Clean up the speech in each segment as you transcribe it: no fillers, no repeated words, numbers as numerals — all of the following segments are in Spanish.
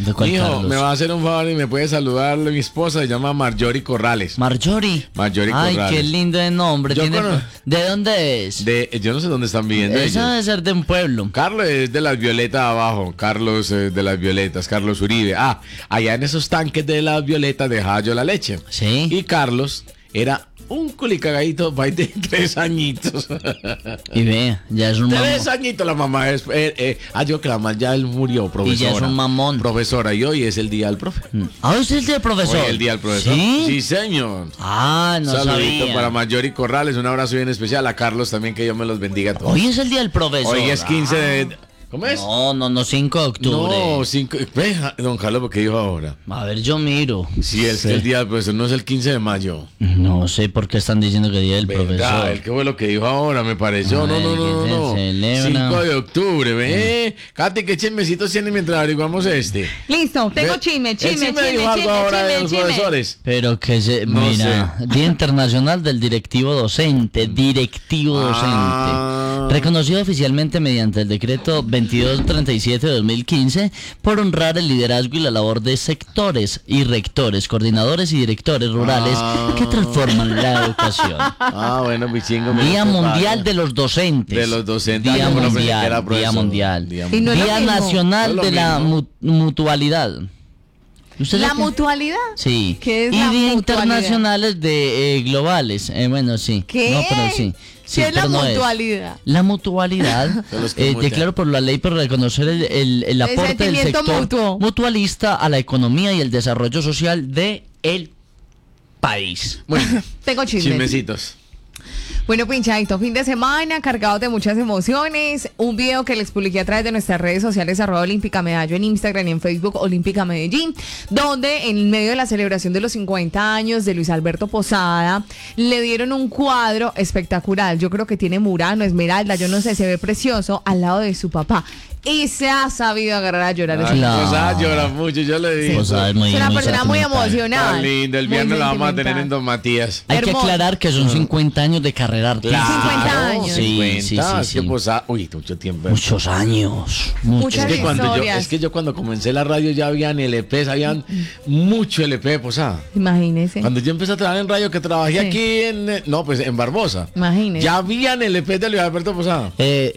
¿De cuál Mijo, Carlos? me va a hacer un favor y me puede saludar mi esposa, se llama Marjorie Corrales. Marjorie. Marjorie Ay, Corrales. qué lindo de nombre. Yo cono- ¿De dónde es? Yo no sé dónde están viviendo Eso ellos. debe ser de un pueblo. Carlos es de las Violetas abajo, Carlos de las Violetas, Carlos Uribe. Allá en esos tanques de las Violetas dejaba yo la leche. Sí. Y Carlos era un culicagadito de 3 añitos. Y ve, ya es un 3 mamón. añitos la mamá es. Yo que la mamá ya él murió, profesora. Y ya es un mamón. Profesora, y hoy es el día del profe. ¿Ah, usted es el profesor? Hoy es el día del profesor. ¿Sí? Sí, señor. Ah, no Saludito sabía. para Marjorie Corrales, un abrazo bien especial. A Carlos también, que Dios me los bendiga a todos. Hoy es el día del profesor. Hoy es 15 de. ¿Cómo es? No, 5 de octubre. No, 5. Don Carlos, ¿por qué dijo ahora? A ver, yo miro. Sí, es que el día del profesor no es el 15 de mayo. No sé por qué están diciendo que día del ¿Verdad? profesor. El que fue lo que dijo ahora, me pareció. A No, ver, no. que se celebra. 5 de octubre, ve. Katy, ¿qué chismecitos tiene mientras averiguamos este? Listo, tengo Ve, chisme, él sí chisme, me dijo chisme, algo ahora de los chisme. profesores. Pero que se. No Mira, Día Internacional del Directivo Docente. Directivo Docente. Reconocido oficialmente mediante el decreto 2237 de 2015 por honrar el liderazgo y la labor de sectores y rectores, coordinadores y directores rurales que transforman la educación. Bueno, bichingo. Día Mundial de los Docentes. De los docentes. Día Ah, yo no pensé que Mundial. era Día profesor. Mundial. Día Y no es lo Día mismo. Nacional No es de lo la mismo. Mutualidad. ¿Usted ¿La sabe qué? mutualidad? Sí. ¿Qué es y la Día mutualidad? Internacionales de globales. Bueno, sí. ¿Qué? No, pero sí. Sí, ¿Qué es la pero no mutualidad? La mutualidad, Son los que mutan. declaro por la ley por reconocer el aporte del sentimiento sector mutuo. mutualista a la economía y el desarrollo social de el país. Bueno, Tengo chisme. chismecitos. Bueno, pinchadito, fin de semana, cargado de muchas emociones. Un video que les publiqué a través de nuestras redes sociales, @Olímpica Medallo en Instagram y en Facebook, Olímpica Medellín, donde en medio de la celebración de los 50 años de Luis Alberto Posada, le dieron un cuadro espectacular. Yo creo que tiene Murano, Esmeralda, yo no sé, se ve precioso, al lado de su papá. Y se ha sabido agarrar a llorar. ese Claro. Posada llora mucho, yo le digo. Posada es muy- Es una muy persona muy sentimental. emocional. Tan lindo, el muy viernes la vamos a tener sentimental. en Don Matías. Hay que Hermoso. aclarar que son 50 años de carrera artística. 50 años. Sí, sí, Es sí, que sí. Posada, mucho tiempo. Muchos años. Muchas Es que, historias. es que yo cuando comencé la radio ya habían LPs, habían mucho LP de Posada. Imagínese. Cuando yo empecé a trabajar en radio, que trabajé Sí. aquí en Barbosa, Imagínese. ya habían LPs de Luis Alberto Posada.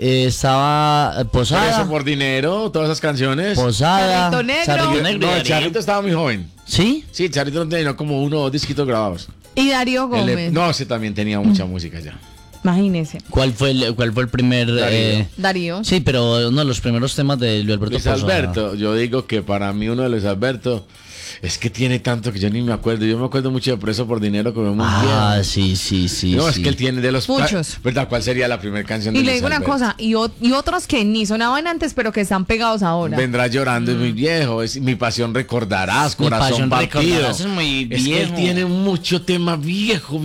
Estaba Por Posada. eso, por dinero, todas esas canciones. Posada. Charrito Negro. Charrito Negro y No, el Darío. Charrito estaba muy joven. ¿Sí? Sí, el Charrito no tenía como 1 o 2 disquitos grabados. Y Darío Gómez. No, ese también tenía mucha música ya. Imagínese. ¿Cuál fue el primer? Darío. Darío. Sí, pero uno de los primeros temas de Luis Alberto Luis Posada. Alberto, yo digo que para mí uno de Luis Alberto es que tiene tanto que yo ni me acuerdo. Yo me acuerdo mucho de Preso por Dinero, que muy Ah, bien. sí, sí, sí. No, es sí. que él tiene de los... Muchos. ¿Verdad? ¿Cuál sería la primera canción de Y le Luis digo una Alberto? cosa, y otros que ni sonaban antes, pero que están pegados ahora. Vendrás llorando, es muy viejo. Es Mi pasión recordarás, Mi Corazón pasión partido. recordarás, es muy Es que él viejo. tiene mucho tema viejo.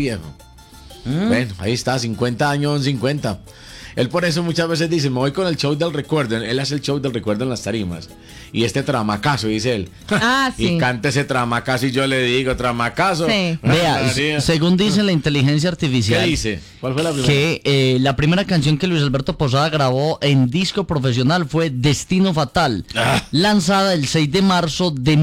Bueno, ahí está, 50 años, 50. Él por eso muchas veces dice, me voy con el show del recuerdo. Él hace el show del recuerdo en las tarimas. Y este tramacazo, dice él. Ah, sí. Y canta ese tramacazo y yo le digo, tramacazo. Sí. Vea, María. según dice la inteligencia artificial. ¿Qué dice? ¿Cuál fue la primera? Que la primera canción que Luis Alberto Posada grabó en disco profesional fue Destino Fatal, lanzada el 6 de marzo de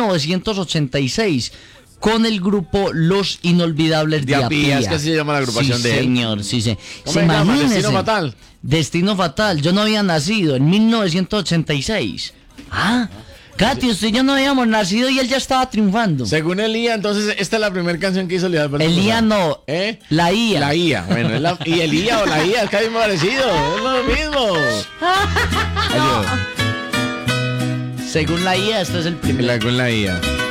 1986 con el grupo Los Inolvidables de Apía, es que así se llama la agrupación sí, de él. señor, sí, sí. ¿Cómo se llama? Imagínese. ¿Destino Fatal? Destino Fatal, yo no había nacido en 1986. Katy, usted y yo no habíamos nacido y él ya estaba triunfando. Según Elía, entonces esta es la primera canción que hizo Luis Alberto El IA Posada. no, ¿Eh? la IA. La IA, bueno, y el IA o la IA es casi parecido, es lo mismo. Adiós. Según la IA, este es el primero. Con la IA.